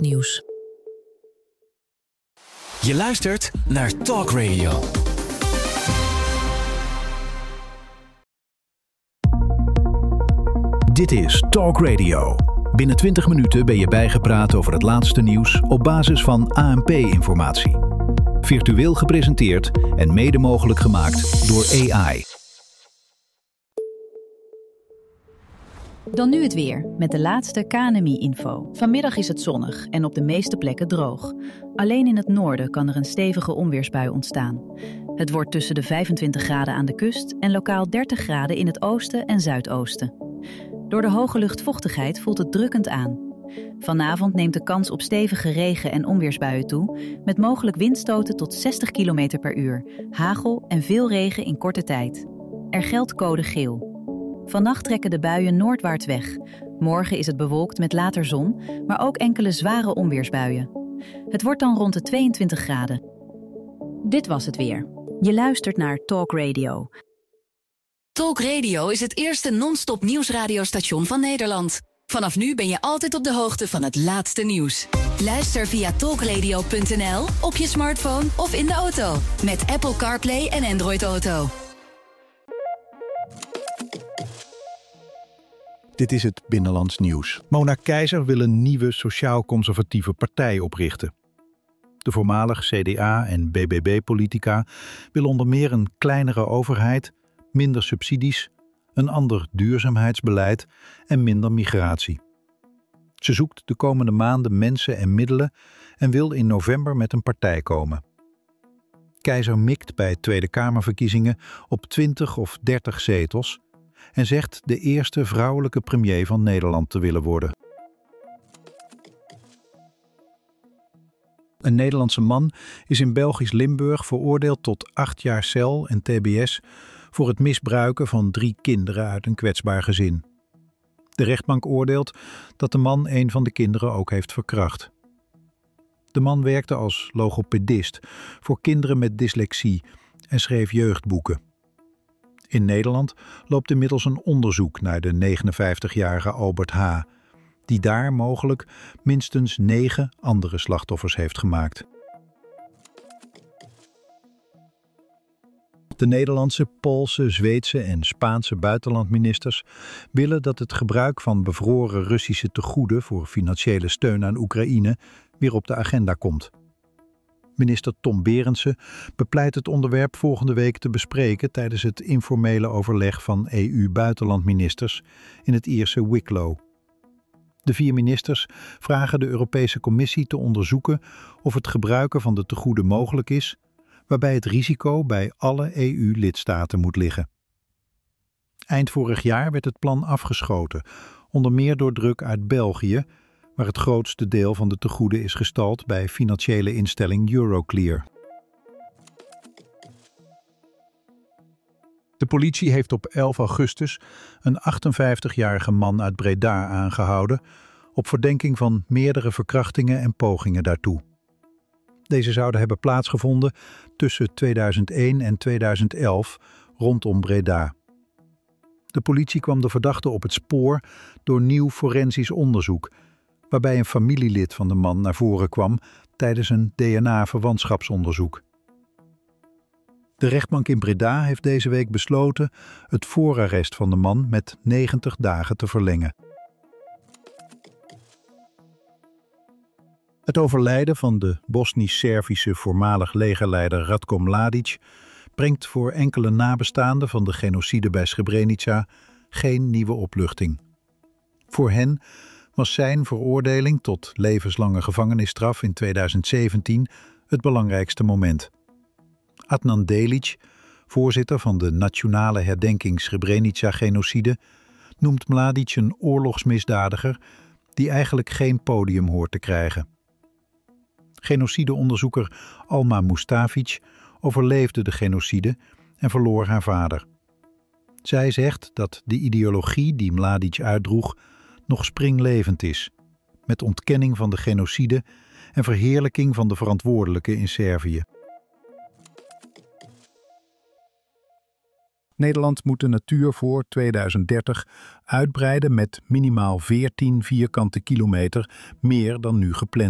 non-stop nieuws. Je luistert naar Talk Radio. Dit is Talk Radio. Binnen 20 minuten ben je bijgepraat over het laatste nieuws op basis van ANP-informatie. Virtueel gepresenteerd en mede mogelijk gemaakt door AI. Dan nu het weer, met de laatste KNMI-info. Vanmiddag is het zonnig en op de meeste plekken droog. Alleen in het noorden kan er een stevige onweersbui ontstaan. Het wordt tussen de 25 graden aan de kust en lokaal 30 graden in het oosten en zuidoosten. Door de hoge luchtvochtigheid voelt het drukkend aan. Vanavond neemt de kans op stevige regen- en onweersbuien toe, met mogelijk windstoten tot 60 km per uur, hagel en veel regen in korte tijd. Er geldt code geel. Vannacht trekken de buien noordwaarts weg. Morgen is het bewolkt met later zon, maar ook enkele zware onweersbuien. Het wordt dan rond de 22 graden. Dit was het weer. Je luistert naar Talk Radio. Talk Radio is het eerste non-stop nieuwsradiostation van Nederland. Vanaf nu ben je altijd op de hoogte van het laatste nieuws. Luister via talkradio.nl, op je smartphone of in de auto. Met Apple CarPlay en Android Auto. Dit is het Binnenlands Nieuws. Mona Keijzer wil een nieuwe sociaal-conservatieve partij oprichten. De voormalig CDA- en BBB-politica wil onder meer een kleinere overheid, minder subsidies, een ander duurzaamheidsbeleid en minder migratie. Ze zoekt de komende maanden mensen en middelen en wil in november met een partij komen. Keijzer mikt bij Tweede Kamerverkiezingen op 20 of 30 zetels en zegt de eerste vrouwelijke premier van Nederland te willen worden. Een Nederlandse man is in Belgisch Limburg veroordeeld tot 8 jaar cel en tbs voor het misbruiken van 3 kinderen uit een kwetsbaar gezin. De rechtbank oordeelt dat de man een van de kinderen ook heeft verkracht. De man werkte als logopedist voor kinderen met dyslexie en schreef jeugdboeken. In Nederland loopt inmiddels een onderzoek naar de 59-jarige Albert H., die daar mogelijk minstens 9 andere slachtoffers heeft gemaakt. De Nederlandse, Poolse, Zweedse en Spaanse buitenlandministers willen dat het gebruik van bevroren Russische tegoeden voor financiële steun aan Oekraïne weer op de agenda komt. Minister Tom Berendsen bepleit het onderwerp volgende week te bespreken tijdens het informele overleg van EU-buitenlandministers in het Ierse Wicklow. De 4 ministers vragen de Europese Commissie te onderzoeken of het gebruiken van de tegoeden mogelijk is, waarbij het risico bij alle EU-lidstaten moet liggen. Eind vorig jaar werd het plan afgeschoten, onder meer door druk uit België, waar het grootste deel van de tegoeden is gestald bij financiële instelling Euroclear. De politie heeft op 11 augustus een 58-jarige man uit Breda aangehouden op verdenking van meerdere verkrachtingen en pogingen daartoe. Deze zouden hebben plaatsgevonden tussen 2001 en 2011 rondom Breda. De politie kwam de verdachte op het spoor door nieuw forensisch onderzoek, waarbij een familielid van de man naar voren kwam tijdens een DNA-verwantschapsonderzoek. De rechtbank in Breda heeft deze week besloten het voorarrest van de man met 90 dagen te verlengen. Het overlijden van de Bosnisch-Servische voormalig legerleider Ratko Mladic brengt voor enkele nabestaanden van de genocide bij Srebrenica geen nieuwe opluchting. Voor hen was zijn veroordeling tot levenslange gevangenisstraf in 2017 het belangrijkste moment. Adnan Delic, voorzitter van de Nationale Herdenking Srebrenica-genocide, noemt Mladic een oorlogsmisdadiger die eigenlijk geen podium hoort te krijgen. Genocideonderzoeker Alma Mustafic overleefde de genocide en verloor haar vader. Zij zegt dat de ideologie die Mladic uitdroeg nog springlevend is, met ontkenning van de genocide en verheerlijking van de verantwoordelijken in Servië. Nederland moet de natuur voor 2030 uitbreiden met minimaal 14 vierkante kilometer meer dan nu gepland